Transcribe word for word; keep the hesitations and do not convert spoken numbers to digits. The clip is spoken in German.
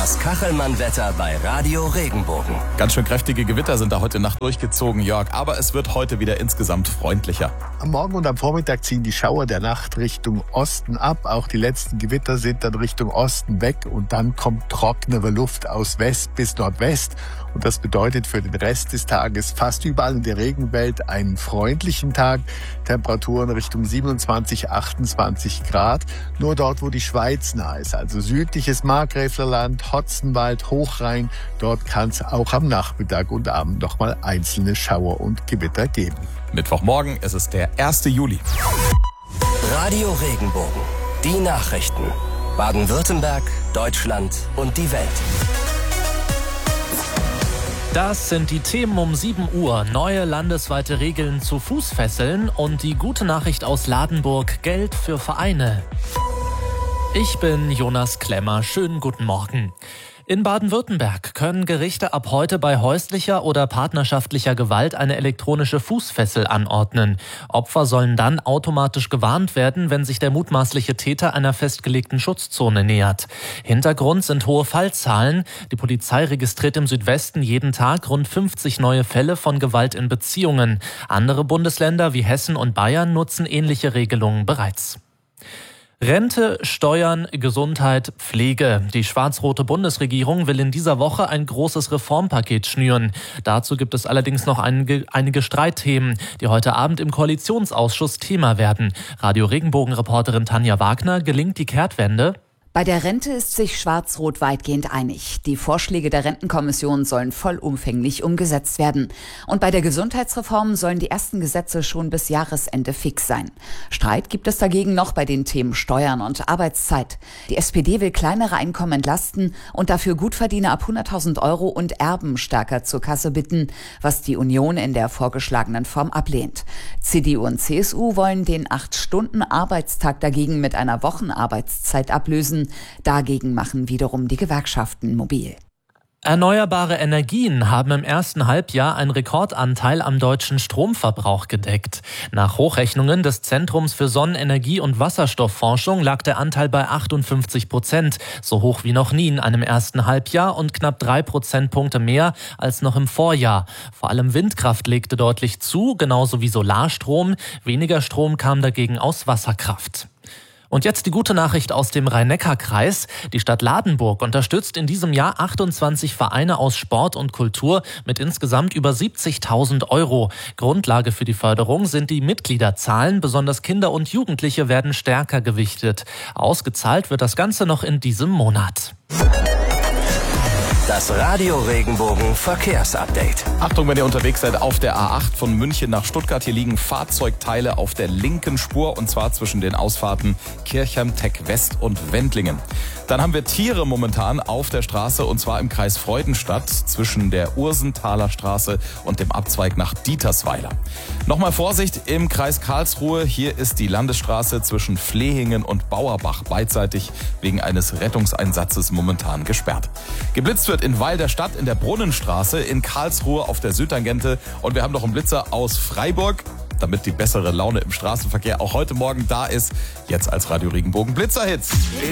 Das Kachelmann-Wetter bei Radio Regenbogen. Ganz schön kräftige Gewitter sind da heute Nacht durchgezogen, Jörg. Aber es wird heute wieder insgesamt freundlicher. Am Morgen und am Vormittag ziehen die Schauer der Nacht Richtung Osten ab. Auch die letzten Gewitter sind dann Richtung Osten weg. Und dann kommt trocknere Luft aus West bis Nordwest. Und das bedeutet für den Rest des Tages fast überall in der Regenwelt einen freundlichen Tag. Temperaturen Richtung siebenundzwanzig, achtundzwanzig Grad. Nur dort, wo die Schweiz nah ist, also südliches Markgräflerland, Hotzenwald, Hochrhein, dort kann es auch am Nachmittag und Abend noch mal einzelne Schauer und Gewitter geben. Mittwochmorgen ist es der erste Juli. Radio Regenbogen. Die Nachrichten. Baden-Württemberg, Deutschland und die Welt. Das sind die Themen um sieben Uhr. Neue landesweite Regeln zu Fußfesseln und die gute Nachricht aus Ladenburg: Geld für Vereine. Ich bin Jonas Klemmer. Schönen guten Morgen. In Baden-Württemberg können Gerichte ab heute bei häuslicher oder partnerschaftlicher Gewalt eine elektronische Fußfessel anordnen. Opfer sollen dann automatisch gewarnt werden, wenn sich der mutmaßliche Täter einer festgelegten Schutzzone nähert. Hintergrund sind hohe Fallzahlen. Die Polizei registriert im Südwesten jeden Tag rund fünfzig neue Fälle von Gewalt in Beziehungen. Andere Bundesländer wie Hessen und Bayern nutzen ähnliche Regelungen bereits. Rente, Steuern, Gesundheit, Pflege. Die schwarz-rote Bundesregierung will in dieser Woche ein großes Reformpaket schnüren. Dazu gibt es allerdings noch einige, einige Streitthemen, die heute Abend im Koalitionsausschuss Thema werden. Radio Regenbogen-Reporterin Tanja Wagner: Gelingt die Kehrtwende? Bei der Rente ist sich Schwarz-Rot weitgehend einig. Die Vorschläge der Rentenkommission sollen vollumfänglich umgesetzt werden. Und bei der Gesundheitsreform sollen die ersten Gesetze schon bis Jahresende fix sein. Streit gibt es dagegen noch bei den Themen Steuern und Arbeitszeit. Die S P D will kleinere Einkommen entlasten und dafür Gutverdiener ab hunderttausend Euro und Erben stärker zur Kasse bitten, was die Union in der vorgeschlagenen Form ablehnt. C D U und C S U wollen den acht-Stunden-Arbeitstag dagegen mit einer Wochenarbeitszeit ablösen. Dagegen machen wiederum die Gewerkschaften mobil. Erneuerbare Energien haben im ersten Halbjahr einen Rekordanteil am deutschen Stromverbrauch gedeckt. Nach Hochrechnungen des Zentrums für Sonnenenergie und Wasserstoffforschung lag der Anteil bei achtundfünfzig Prozent, so hoch wie noch nie in einem ersten Halbjahr und knapp drei Prozentpunkte mehr als noch im Vorjahr. Vor allem Windkraft legte deutlich zu, genauso wie Solarstrom. Weniger Strom kam dagegen aus Wasserkraft. Und jetzt die gute Nachricht aus dem Rhein-Neckar-Kreis. Die Stadt Ladenburg unterstützt in diesem Jahr achtundzwanzig Vereine aus Sport und Kultur mit insgesamt über siebzigtausend Euro. Grundlage für die Förderung sind die Mitgliederzahlen. Besonders Kinder und Jugendliche werden stärker gewichtet. Ausgezahlt wird das Ganze noch in diesem Monat. Das Radio Regenbogen Verkehrsupdate. Achtung, wenn ihr unterwegs seid auf der A acht von München nach Stuttgart. Hier liegen Fahrzeugteile auf der linken Spur, und zwar zwischen den Ausfahrten Kirchheim, Teck West und Wendlingen. Dann haben wir Tiere momentan auf der Straße, und zwar im Kreis Freudenstadt zwischen der Ursenthaler Straße und dem Abzweig nach Dietersweiler. Nochmal Vorsicht im Kreis Karlsruhe. Hier ist die Landesstraße zwischen Flehingen und Bauerbach beidseitig wegen eines Rettungseinsatzes momentan gesperrt. Geblitzt wird in Weil der Stadt in der Brunnenstraße, in Karlsruhe auf der Südtangente, und wir haben noch einen Blitzer aus Freiburg, damit die bessere Laune im Straßenverkehr auch heute Morgen da ist. Jetzt als Radio Regenbogen Blitzerhits.